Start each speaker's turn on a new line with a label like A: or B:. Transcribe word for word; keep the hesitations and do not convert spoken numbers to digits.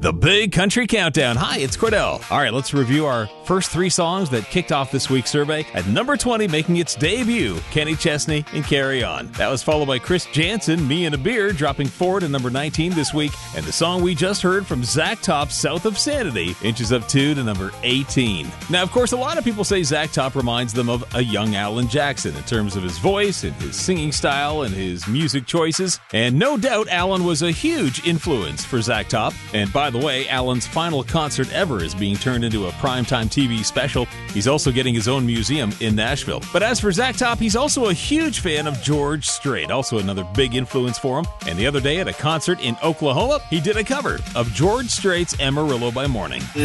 A: The Big Country Countdown. Hi, it's Cordell. All right, let's review our first three songs that kicked off this week's survey. At number twenty, making its debut, Kenny Chesney and Carry On. That was followed by Chris Janson, Me and a Beer, dropping forward to number nineteen this week. And the song we just heard from Zach Top, South of Sanity, inches up two to number eighteen. Now, of course, a lot of people say Zach Top reminds them of a young Alan Jackson in terms of his voice and his singing style and his music choices. And no doubt, Alan was a huge influence for Zach Top. And by the way, Alan's final concert ever is being turned into a primetime T V special. He's also getting his own museum in Nashville. But as for Zach Top, he's also a huge fan of George Strait, also another big influence for him. And the other day at a concert in Oklahoma, he did a cover of George Strait's Amarillo by Morning.